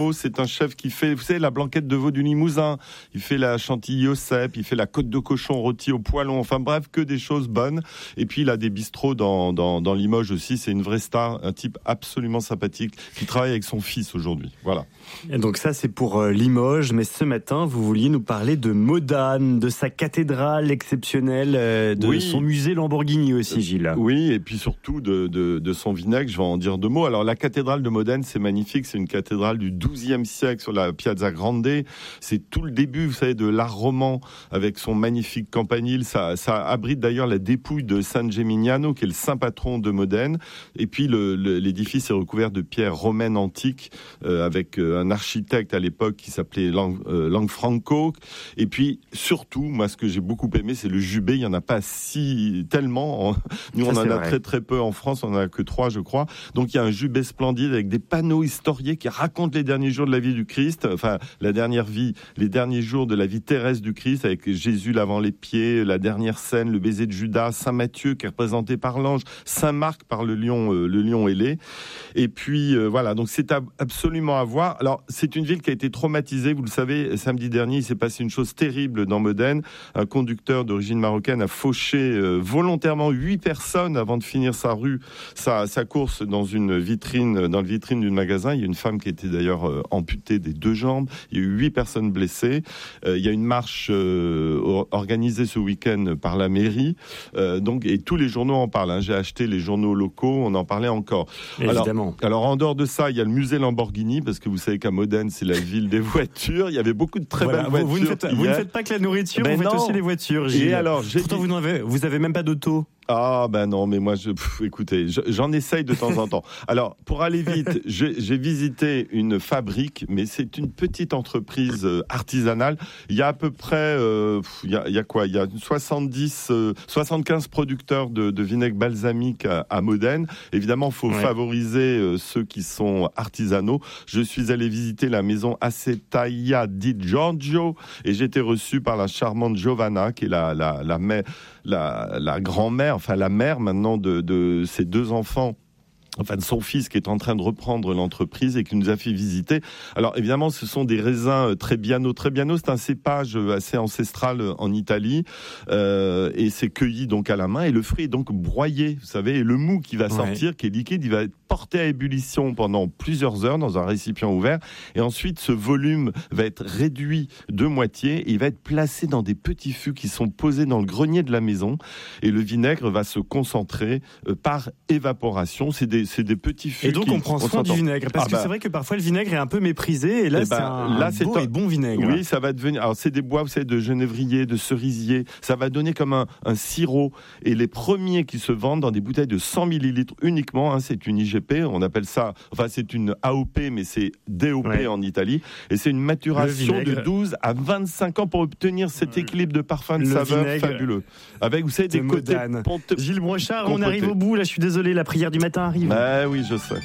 C'est un chef qui fait, vous savez, la blanquette de veau du Limousin. Il fait la chantilly au cèpe, il fait la côte de cochon rôtie au poêlon. Enfin bref, que des choses bonnes. Et puis il a des bistrots dans Limoges aussi. C'est une vraie star, un type absolument sympathique qui travaille avec son fils aujourd'hui. Voilà. Et donc ça, c'est pour Limoges. Mais ce matin, vous vouliez nous parler de Modane, de sa cathédrale exceptionnelle, de son musée Lamborghini aussi, Gilles. Oui, et puis surtout de son vinaigre. Je vais en dire deux mots. Alors la cathédrale de Modène, c'est magnifique. C'est une cathédrale du XIIe siècle sur la Piazza Grande. C'est tout le début, vous savez, de l'art roman avec son magnifique campanile. Ça abrite d'ailleurs la dépouille de San Gemignano, qui est le saint patron de Modène. Et puis l'édifice est recouvert de pierres romaines antiques avec un architecte à l'époque qui s'appelait Lanfranco. Et puis surtout, moi, ce que j'ai beaucoup aimé, c'est le jubé. Il y en a pas tellement. Nous, on en a très très peu en France. On en a que 3, je crois. Donc il y a un jubé splendide avec des panneaux historiés qui racontent les derniers jours de la vie du Christ, enfin les derniers jours de la vie terrestre du Christ, avec Jésus lavant les pieds, la dernière scène, le baiser de Judas, Saint Matthieu qui est représenté par l'ange, Saint Marc par le lion ailé. Et puis voilà, donc c'est absolument à voir. Alors c'est une ville qui a été traumatisée, vous le savez, samedi dernier il s'est passé une chose terrible dans Modène. Un conducteur d'origine marocaine a fauché volontairement 8 personnes avant de finir sa course dans le vitrine d'un magasin. Il y a une femme qui était d'ailleurs amputée des 2 jambes. Il y a eu 8 personnes blessées. Il y a une marche organisée ce week-end par la mairie. Et tous les journaux en parlent. J'ai acheté les journaux locaux, on en parlait encore. Évidemment. Alors en dehors de ça, il y a le musée Lamborghini, parce que vous savez qu'à Modène, c'est la ville des voitures. Il y avait beaucoup de très belles voitures. Vous ne faites pas que la nourriture, vous faites aussi les voitures, Gilles. Et alors, pourtant, vous avez même pas d'auto. Ah ben non, mais moi, écoutez, j'en essaye de temps en temps. Alors, pour aller vite, j'ai visité une fabrique, mais c'est une petite entreprise artisanale. Il y a à peu près, il y a 75 producteurs de vinaigre balsamique à Modène. Évidemment, il faut favoriser ceux qui sont artisanaux. Je suis allé visiter la maison Acetaia di Giorgio et j'ai été reçu par la charmante Giovanna, qui est la grand-mère, enfin la mère maintenant de ses 2 enfants. Enfin, de son fils qui est en train de reprendre l'entreprise et qui nous a fait visiter. Alors, évidemment, ce sont des raisins Trebbiano. Trebbiano, c'est un cépage assez ancestral en Italie, et c'est cueilli donc à la main, et le fruit est donc broyé, vous savez, et le mou qui va sortir, qui est liquide, il va être porté à ébullition pendant plusieurs heures dans un récipient ouvert, et ensuite, ce volume va être réduit de moitié, et il va être placé dans des petits fûts qui sont posés dans le grenier de la maison, et le vinaigre va se concentrer par évaporation. C'est des petits fûts. Et donc on prend soin du vinaigre, parce que c'est vrai que parfois le vinaigre est un peu méprisé, et là c'est un beau et bon vinaigre. Oui, ça va devenir. Alors c'est des bois, vous savez, de genévrier, de cerisier. Ça va donner comme un sirop. Et les premiers qui se vendent dans des bouteilles de 100 millilitres uniquement, c'est une IGP, on appelle ça. Enfin, c'est une AOP, mais c'est DOP en Italie. Et c'est une maturation de 12 à 25 ans pour obtenir cet équilibre de parfum, de saveur fabuleux. Avec, vous savez, des côtés. Gilles Brochard, on arrive au bout. Là, je suis désolé, la prière du matin arrive. Ah oui, je sais.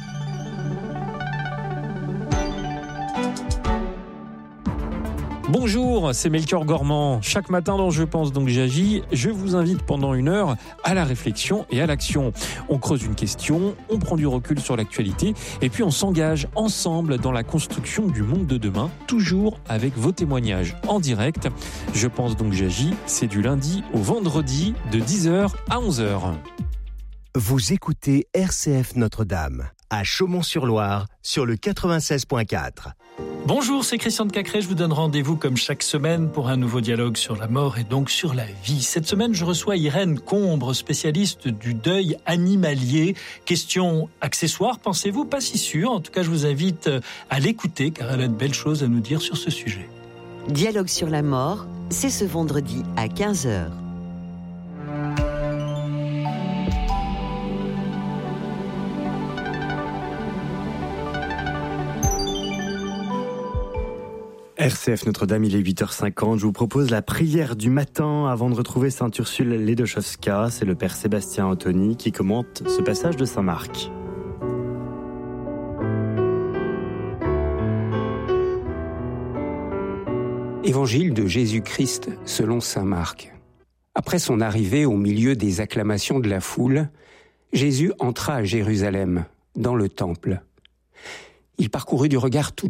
Bonjour, c'est Melchior Gormand. Chaque matin dans Je pense donc j'agis, je vous invite pendant 1 heure à la réflexion et à l'action. On creuse une question, on prend du recul sur l'actualité et puis on s'engage ensemble dans la construction du monde de demain, toujours avec vos témoignages en direct. Je pense donc j'agis, c'est du lundi au vendredi de 10h à 11h. Vous écoutez RCF Notre-Dame, à Chaumont-sur-Loire, sur le 96.4. Bonjour, c'est Christian de Cacré. Je vous donne rendez-vous comme chaque semaine pour un nouveau dialogue sur la mort et donc sur la vie. Cette semaine, je reçois Irène Combre, spécialiste du deuil animalier. Question accessoire, pensez-vous? Pas si sûr. En tout cas, je vous invite à l'écouter car elle a de belles choses à nous dire sur ce sujet. Dialogue sur la mort, c'est ce vendredi à 15h. RCF Notre-Dame, il est 8h50. Je vous propose la prière du matin avant de retrouver Sainte Ursule Ledowska. C'est le Père Sébastien Anthony qui commente ce passage de Saint Marc. Évangile de Jésus-Christ selon Saint Marc. Après son arrivée au milieu des acclamations de la foule, Jésus entra à Jérusalem, dans le temple. Il parcourut du regard tout